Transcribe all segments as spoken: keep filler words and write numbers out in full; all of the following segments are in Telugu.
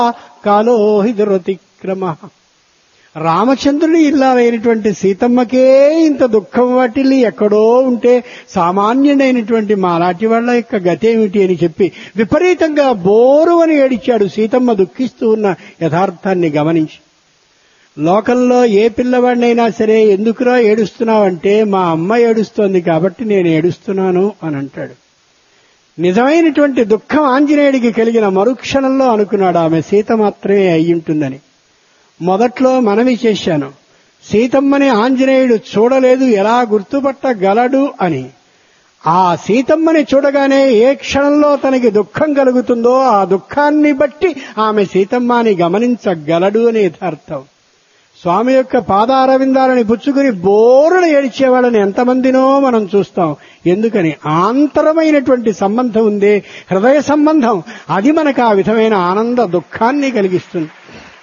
కాలో హి దురతిక్రమ. రామచంద్రుని ఇల్లాలైనటువంటి సీతమ్మకే ఇంత దుఃఖం వాటిల్లి ఎక్కడో ఉంటే సామాన్యుడైనటువంటి మాలాంటి వాళ్ళ యొక్క గతేమిటి అని చెప్పి విపరీతంగా బోరు అని ఏడిచాడు. సీతమ్మ దుఃఖిస్తూ ఉన్న యథార్థాన్ని గమనించి, లోకంలో ఏ పిల్లవాడినైనా సరే ఎందుకురా ఏడుస్తున్నావంటే మా అమ్మ ఏడుస్తోంది కాబట్టి నేను ఏడుస్తున్నాను అని అంటాడు. నిజమైనటువంటి దుఃఖం ఆంజనేయుడికి కలిగిన మరుక్షణంలో అనుకున్నాడు ఆమె సీత మాత్రమే అయ్యుంటుందని. మొదట్లో మనవి చేశాను, సీతమ్మని ఆంజనేయుడు చూడలేదు, ఎలా గుర్తుపట్టగలడు అని. ఆ సీతమ్మని చూడగానే ఏ క్షణంలో తనకి దుఃఖం కలుగుతుందో ఆ దుఃఖాన్ని బట్టి ఆమె సీతమ్మ అని గమనించగలడు అని యథార్థం. స్వామి యొక్క పాదారవిందాలని పుచ్చుకుని బోరున ఏడ్చేవాళ్ళని ఎంతమందినో మనం చూస్తాం. ఎందుకని? ఆంతరమైనటువంటి సంబంధం ఉందే, హృదయ సంబంధం, అది మనకు ఆ విధమైన ఆనంద దుఃఖాన్ని కలిగిస్తుంది.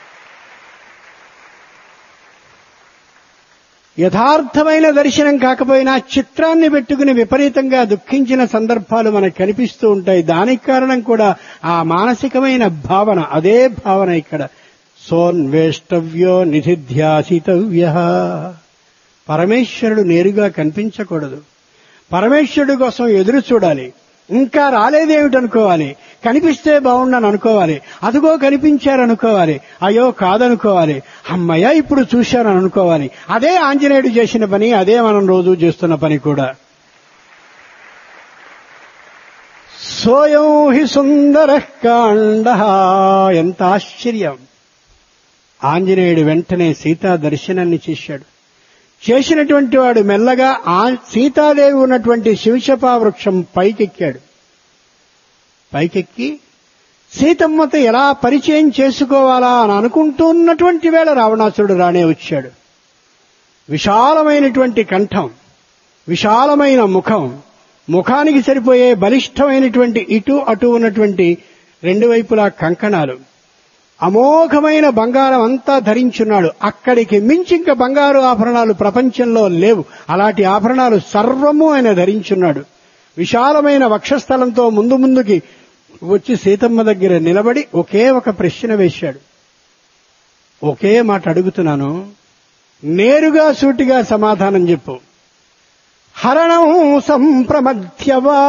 యథార్థమైన దర్శనం కాకపోయినా చిత్రాన్ని పెట్టుకుని విపరీతంగా దుఃఖించిన సందర్భాలు మనకు కనిపిస్తూ ఉంటాయి. దానికి కారణం కూడా ఆ మానసికమైన భావన. అదే భావన ఇక్కడ. సోన్వేష్టవ్యో నిధిధ్యాసితవ్య. పరమేశ్వరుడు నేరుగా కనిపించకూడదు. పరమేశ్వరుడు కోసం ఎదురు చూడాలి. ఇంకా రాలేదేమిటనుకోవాలి, కనిపిస్తే బాగుండని అనుకోవాలి, అదిగో కనిపించారనుకోవాలి, అయ్యో కాదనుకోవాలి, అమ్మయ్య ఇప్పుడు చూశారని అనుకోవాలి. అదే ఆంజనేయుడు చేసిన పని, అదే మనం రోజు చేస్తున్న పని కూడా. సోయం హి సుందర కాండ. ఎంత ఆశ్చర్యం! ఆంజనేయుడు వెంటనే సీతా దర్శనాన్ని చేశాడు. చేసినటువంటి వాడు మెల్లగా ఆ సీతాదేవి ఉన్నటువంటి శివశపా వృక్షం పైకెక్కాడు. పైకెక్కి సీతమ్మతో ఎలా పరిచయం చేసుకోవాలా అని అనుకుంటున్నటువంటి వేళ రావణాసురుడు రానే వచ్చాడు. విశాలమైనటువంటి కంఠం, విశాలమైన ముఖం, ముఖానికి సరిపోయే బలిష్టమైనటువంటి ఇటు అటు ఉన్నటువంటి రెండు వైపులా కంకణాలు, అమోఘమైన బంగారం అంతా ధరించున్నాడు. అక్కడికి మించి ఇంకా బంగారు ఆభరణాలు ప్రపంచంలో లేవు. అలాంటి ఆభరణాలు సర్వము ఆయన ధరించున్నాడు. విశాలమైన వక్షస్థలంతో ముందు ముందుకి వచ్చి సీతమ్మ దగ్గర నిలబడి ఒకే ఒక ప్రశ్న వేశాడు. ఒకే మాట అడుగుతున్నాను, నేరుగా సూటిగా సమాధానం చెప్పు. హరణం సంప్రమధ్యవా.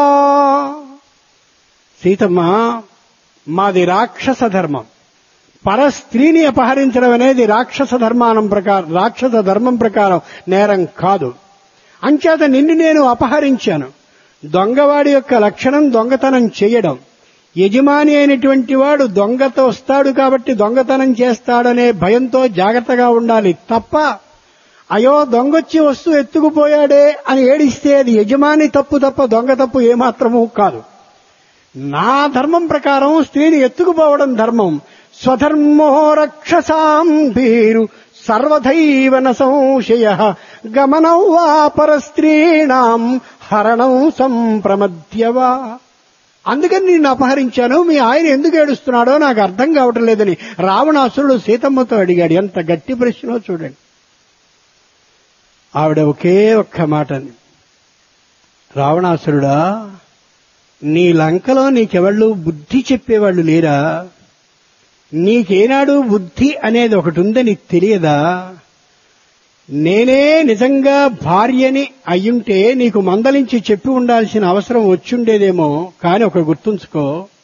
సీతమ్మ, మాది రాక్షస ధర్మం. పర స్త్రీని అపహరించడం అనేది రాక్షస ధర్మానం ప్రకారం రాక్షస ధర్మం ప్రకారం నేరం కాదు. అంచేత నిన్ను నేను అపహరించాను. దొంగవాడి యొక్క లక్షణం దొంగతనం చేయడం. యజమాని అయినటువంటి వాడు దొంగతో వస్తాడు కాబట్టి దొంగతనం చేస్తాడనే భయంతో జాగ్రత్తగా ఉండాలి తప్ప, అయ్యో దొంగొచ్చి వస్తూ ఎత్తుకుపోయాడే అని ఏడిస్తే అది యజమాని తప్పు తప్ప దొంగ తప్పు ఏమాత్రమూ కాదు. నా ధర్మం ప్రకారం స్త్రీని ఎత్తుకుపోవడం ధర్మం. స్వధర్మో రక్షసాం భీరు సర్వధైవ న సంశయ గమనం వా పరస్త్రీణాం హరణం సంప్రమధ్యవా. అందుకని నిన్ను అపహరించాను. మీ ఆయన ఎందుకు ఏడుస్తున్నాడో నాకు అర్థం కావటం లేదని రావణాసురుడు సీతమ్మతో అడిగాడు. ఎంత గట్టి ప్రశ్నో చూడండి. ఆవిడ ఒకే ఒక్క మాట అంది, రావణాసురుడా, నీ లంకలో నీకెవళ్ళు బుద్ధి చెప్పేవాళ్ళు లేరా? నీకేనాడు బుద్ధి అనేది ఒకటి ఉందని తెలియదా? నేనే నిజంగా భార్యని అయ్యుంటే నీకు మందలించి చెప్పి ఉండాల్సిన అవసరం వచ్చుండేదేమో. కానీ ఒక గుర్తుంచుకో,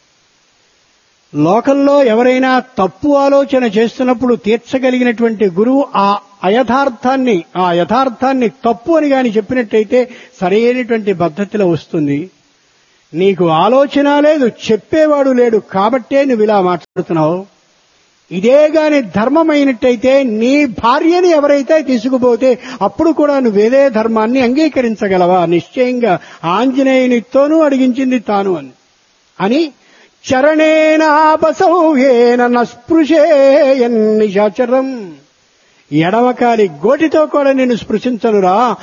లోకంలో ఎవరైనా తప్పు ఆలోచన చేస్తున్నప్పుడు తీర్చగలిగినటువంటి గురువు ఆ అయథార్థాన్ని ఆ యథార్థాన్ని తప్పు అని గాని చెప్పినట్టయితే సరైనటువంటి పద్ధతిలో వస్తుంది. నీకు ఆలోచన లేదు, చెప్పేవాడు లేడు, కాబట్టే నువ్వు ఇలా మాట్లాడుతున్నావు. ఇదే గాని ధర్మమైనట్టయితే నీ భార్యని ఎవరైతే తీసుకుపోతే అప్పుడు కూడా నువ్వేదే ధర్మాన్ని అంగీకరించగలవా? నిశ్చయంగా ఆంజనేయునితోనూ అడిగించింది తాను అని అని చరణేనాపసౌహేన నస్పృశేయన్నిశాచరం. ఎడమకాలి గోటితో కూడా నేను స్పృశించనురా,